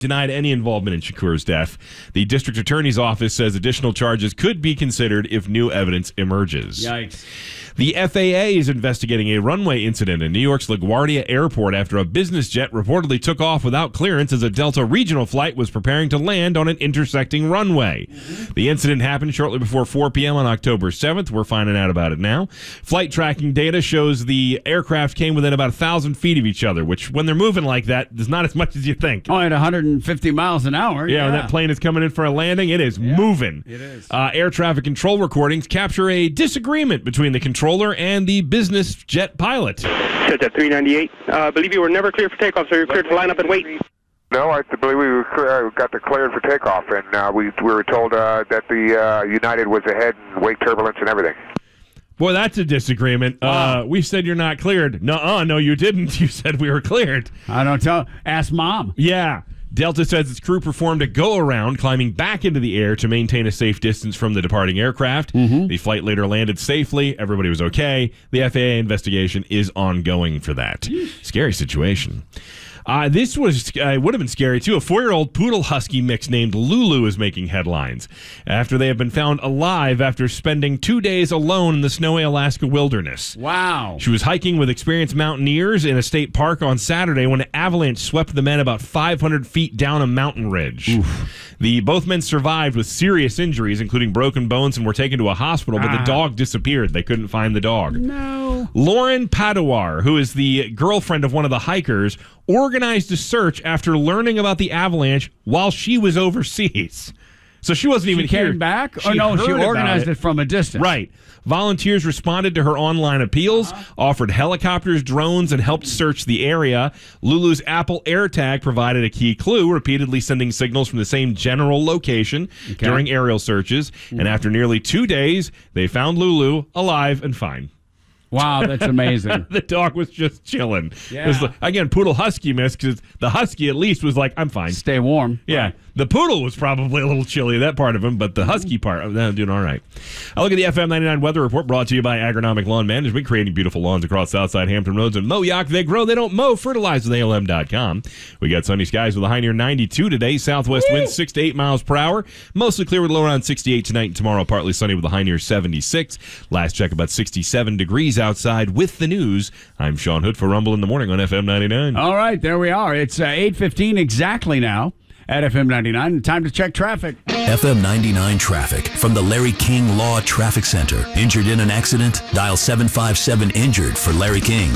denied any involvement in Shakur's death. The district attorney's office says additional charges could be considered if new evidence emerges. Yikes. The FAA is investigating a runway incident in New York's LaGuardia Airport after a business jet reportedly took off without clearance as a Delta regional flight was preparing to land on an intersecting runway. The incident happened shortly before 4 p.m. on October 7th. We're finding out about it now. Flight tracking data shows the aircraft came within about 1,000 feet of each other, which when they're moving like that is not as much as you think. Oh, at 150 miles an hour. Yeah, when that plane is coming in for a landing, it is moving. It is. Air traffic control recordings capture a disagreement between the controller and the business jet pilot. Judge at 398. I believe you were never cleared for takeoff, so you're cleared to line up and wait. No, I believe we got the cleared for takeoff, and we were told that the United was ahead and wake turbulence and everything. Boy, that's a disagreement. Wow. We said you're not cleared. No, you didn't. You said we were cleared. I don't tell. Ask Mom. Yeah. Delta says its crew performed a go-around, climbing back into the air to maintain a safe distance from the departing aircraft. The flight later landed safely. Everybody was okay. The FAA investigation is ongoing for that. Scary situation. This would have been scary, too. A 4-year-old poodle husky mix named Lulu is making headlines after they have been found alive after spending 2 days alone in the snowy Alaska wilderness. Wow. She was hiking with experienced mountaineers in a state park on Saturday when an avalanche swept the men about 500 feet down a mountain ridge. Both men survived with serious injuries, including broken bones, and were taken to a hospital, but the dog disappeared. They couldn't find the dog. No. Lauren Padawar, who is the girlfriend of one of the hikers, organized a search after learning about the avalanche while she was overseas. So she wasn't even here. Came back? She organized it from a distance. Right. Volunteers responded to her online appeals, offered helicopters, drones, and helped search the area. Lulu's Apple AirTag provided a key clue, repeatedly sending signals from the same general location during aerial searches. And after nearly 2 days, they found Lulu alive and fine. Wow, that's amazing. The dog was just chilling. Yeah. It was again, poodle husky miss, because the husky at least was like, I'm fine. Stay warm. Yeah. Right. The poodle was probably a little chilly, that part of him, but the husky part, I'm doing all right. I look at the FM 99 weather report brought to you by Agronomic Lawn Management, creating beautiful lawns across Southside Hampton Roads and Moyock. They grow, they don't mow. Fertilize with ALM.com. We got sunny skies with a high near 92 today. Southwest winds 6 to 8 miles per hour. Mostly clear with a low around 68 tonight and tomorrow. Partly sunny with a high near 76. Last check about 67 degrees outside. With the news, I'm Sean Hood for Rumble in the Morning on FM 99. All right, there we are. It's 8:15 exactly now at FM 99. Time to check traffic. FM 99 traffic from the Larry King Law Traffic Center. Injured in an accident? Dial 757-INJURED for Larry King.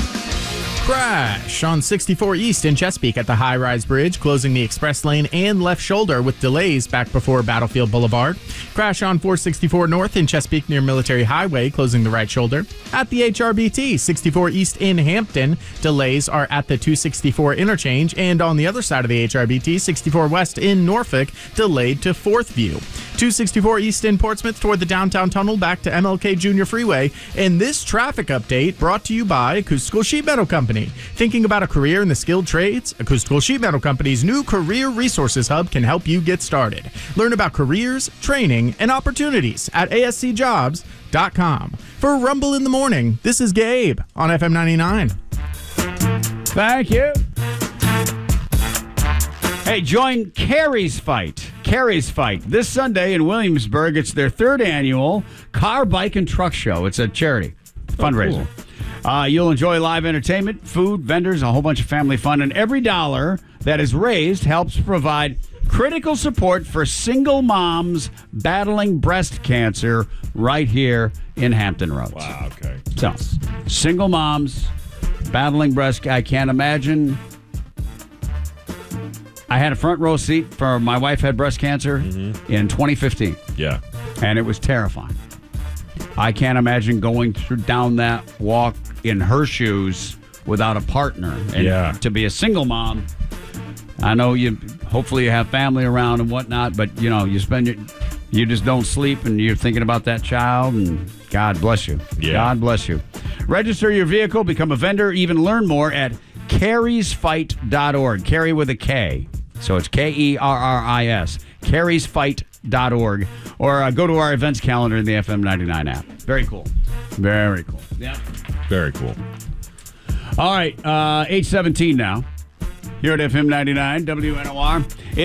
Crash on 64 East in Chesapeake at the high-rise bridge, closing the express lane and left shoulder with delays back before Battlefield Boulevard. Crash on 464 North in Chesapeake near Military Highway, closing the right shoulder. At the HRBT, 64 East in Hampton, delays are at the 264 interchange, and on the other side of the HRBT, 64 West in Norfolk, delayed to 4th View. 264 East in Portsmouth toward the downtown tunnel back to MLK Junior Freeway. And this traffic update brought to you by Acoustical Sheet Metal Company. Thinking about a career in the skilled trades? Acoustical Sheet Metal Company's new Career Resources Hub can help you get started. Learn about careers, training, and opportunities at ascjobs.com. For Rumble in the Morning, this is Gabe on FM 99. Thank you. Hey, join Carrie's Fight. Carrie's Fight. This Sunday in Williamsburg, it's their 3rd annual car, bike, and truck show. It's a charity fundraiser. Cool. You'll enjoy live entertainment, food, vendors, a whole bunch of family fun, and every dollar that is raised helps provide critical support for single moms battling breast cancer right here in Hampton Roads. Wow, okay. So, single moms battling breast. I can't imagine. I had a front row seat for my wife had breast cancer in 2015. Yeah. And it was terrifying. I can't imagine going down that walk in her shoes without a partner. And to be a single mom, I know hopefully you have family around and whatnot, but you just don't sleep and you're thinking about that child, and God bless you. Yeah. God bless you. Register your vehicle, become a vendor, even learn more at carriesfight.org. Carrie with a K. So it's KERRIS. Carriesfight.org. Or go to our events calendar in the FM 99 app. Very cool. Very cool. Yeah. Very cool. All right. 8:17 now. here at FM 99 WNOR.